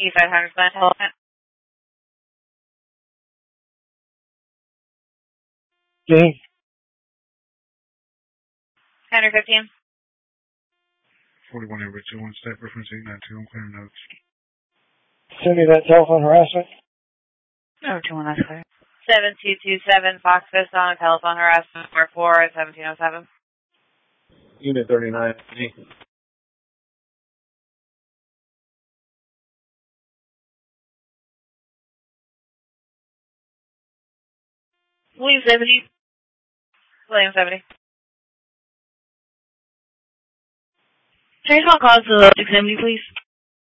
E500 by telephone. Dean? 115. 41 over 21, state reference 892, I'm clearing notes. Cindy, that telephone harassment? No, 21, that's clear. 7227 Fox Vista on telephone harassment 44 at 1707. Unit 39. William 70. William 70. Change my call to 670, please.